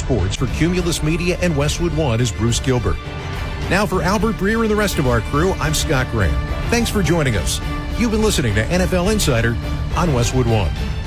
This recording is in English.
sports for Cumulus Media and Westwood One is Bruce Gilbert. Now for Albert Breer and the rest of our crew, I'm Scott Graham. Thanks for joining us. You've been listening to NFL Insider on Westwood One.